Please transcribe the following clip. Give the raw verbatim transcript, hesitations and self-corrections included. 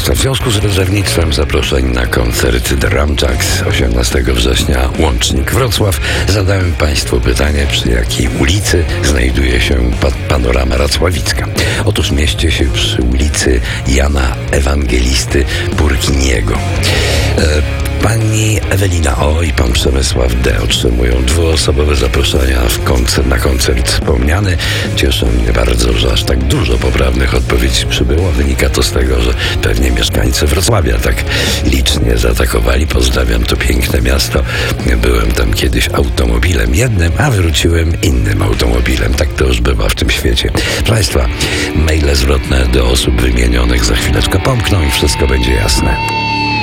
W związku z rezerwnictwem zaproszeń na koncert Drum Jacks osiemnastego września Łącznik Wrocław zadałem Państwu pytanie, przy jakiej ulicy znajduje się pa- panorama racławicka. Otóż mieści się przy ulicy Jana Ewangelisty Burkiniego. E, Pani Ewelina O. i pan Przemysław D. otrzymują dwuosobowe zaproszenia w koncert, na koncert wspomniany. Cieszy mnie bardzo, że aż tak dużo poprawnych odpowiedzi przybyło. Wynika to z tego, że pewnie mieszkańcy Wrocławia tak licznie zaatakowali. Pozdrawiam to piękne miasto. Byłem tam kiedyś automobilem jednym, a wróciłem innym automobilem. Tak to już bywa w tym świecie. Proszę Państwa, maile zwrotne do osób wymienionych za chwileczkę pomkną i wszystko będzie jasne.